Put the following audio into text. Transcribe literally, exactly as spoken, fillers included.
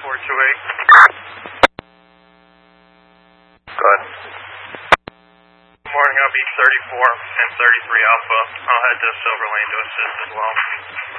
four two eight. Go ahead. Good morning, I'll be thirty-four and thirty-three Alpha. I'll head to Silver Lane to assist as well.